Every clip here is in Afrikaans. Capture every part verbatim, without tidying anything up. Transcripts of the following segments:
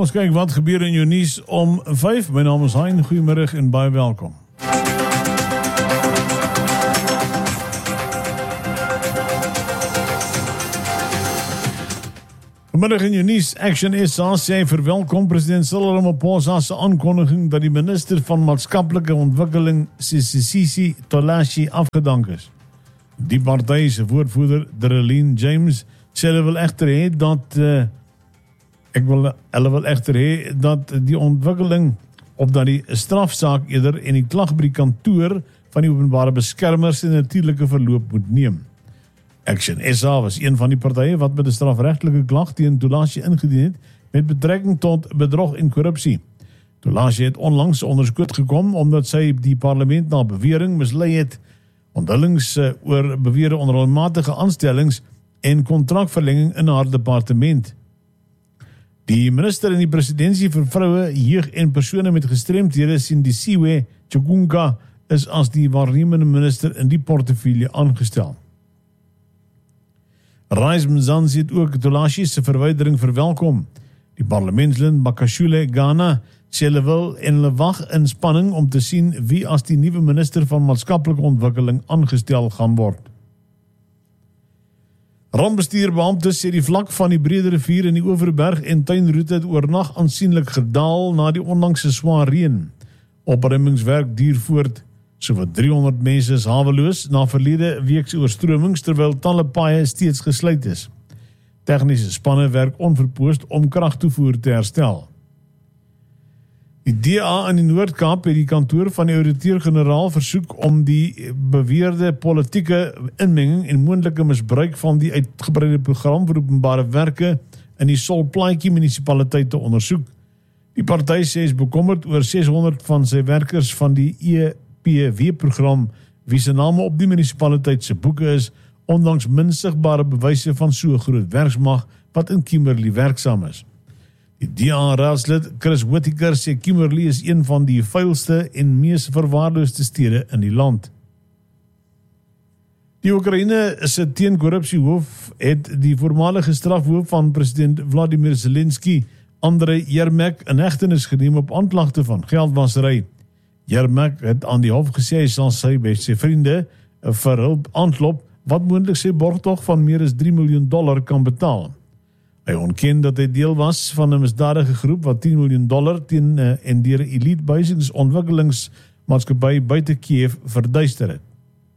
ons kyk wat gebeur in jou nuus om vyf. My naam is Hein, goeiemiddag en baie welkom. Vanmiddag in jou nuus, Action S A sê verwelkom president Cyril Ramaphosa se aankondiging dat die minister van maatskaplike ontwikkeling Sisisi Tolashi afgedank is. Die party se woordvoerder Darlene James sê hulle wil egter hê dat uh, ek wil hulle wil egter hê dat die ontwikkeling op dat die strafsaak eerder en die klag by die kantoor van die openbare beskermer se natuurlike verloop moet neem. Action S A was een van die partye wat met 'n strafregtelike klag teen Tolashi ingedien het met betrekking tot bedrog en korrupsie. Tolashi het onlangs onder skoot gekom omdat sy die parlement na bewering mislei het, onthullings uh, oor beweerde onreëlmatige aanstellings en kontrakverlenging in haar departement. Die minister in die presidentsie vir vroue, jeug en persone met gestremdhede, Sindisiwe Chikunga, is as die waarnemende minister in die portefeulje aangestel. Rise Mzansi het ook Tolashi se verwydering verwelkom. Die parlementslid Bakashule Ghana sê hulle wil en hulle wag in spanning om te sien wie as die nuwe minister van maatskaplike ontwikkeling aangestel gaan word. Rampbestuurbeamptes sê die vlak van die Brede Rivier in die Overberg en tuinroete het oornag aansienlik gedaal na die onlangse swaar reën. Opruimingswerk duur voort. Sowat driehonderd mense is haweloos na verlede week se oorstromings terwyl talle paaie steeds gesluit is. Tegniese spanne werk onverpoost om kragtoevoer te herstel. Die D A in die Noord-Kaap het die kantoor van die ouditeur-generaal versoek om die beweerde politieke inmenging en moontlike misbruik van die uitgebreide program vir openbare werke in die Solplaatjie munisipaliteit te ondersoek. Die party sê is bekommerd oor seshonderd van sy werkers van die E P W-program wie se name op die munisipaliteit se boeke is, ondanks min sigbare bewyse van so groot werksmag wat in Kimberley werksaam is. Die D A-raadslid Chris Whittaker sê Kimberley is een van die vuilste en mees verwaarloosde stede in die land. Die Oekraïne se teenkorrupsiehoof het die voormalige strafhoof van president Vladimir Zelensky, Andrei Yermak, in hegtenis geneem op aanklagte van geldwasery. Yermak het aan die hof gesê hy sal sy by sy vriende vir hulp aanklop wat moontlik sy borgtog van meer as drie miljoen dollar kan betaal. Hy ontken dat hy deel was van 'n misdadige groep wat tien miljoen dollar teen uh, en deur 'n elite behuisingsontwikkelingsmaatskappy buite Kiev verduister het.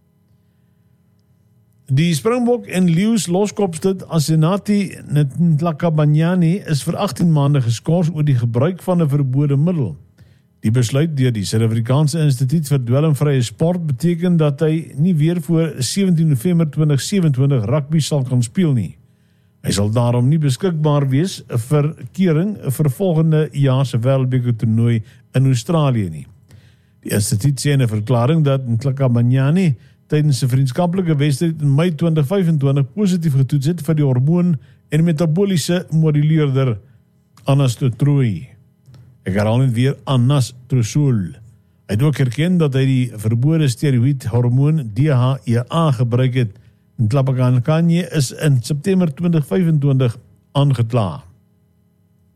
Die Springbok en Leeu's loskopstud Asenati Ntlakabanyani is vir agttien maande geskort oor die gebruik van 'n verbode middel. Die besluit deur die Suid-Afrikaanse Instituut vir Dwelmvrye Sport beteken dat hy nie weer voor sewentien November twintig sewenentwintig rugby sal kan speel nie. Hy sal daarom nie beskikbaar wees vir kering vir volgende jaar se Wêreldbeker toernooi in Australië nie. Die instituut sê in 'n verklaring dat Ntlakabanyani tydens 'n vriendskaplike wedstryd in Mei twintig vyfentwintig positief getoets het vir die hormoon en metaboliese moduleerder anastrozole. Ek herhaal net weer anastrozole. Hy het ook erken dat hy die verbode steroïd hormoon D H E A gebruik het. Ntlakabanyani is in September twintig vyfentwintig aangekla.